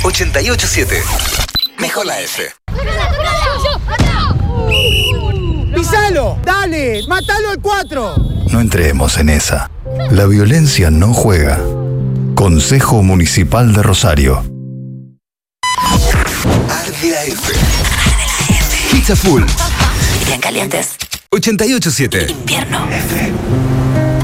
88.7. Mejor la F. ¡Pisalo! ¡Dale! ¡Mátalo al 4! No entremos en esa. La violencia no juega. Consejo Municipal de Rosario. Arde la F. Pizza full. Bien calientes. 88.7. Invierno. F.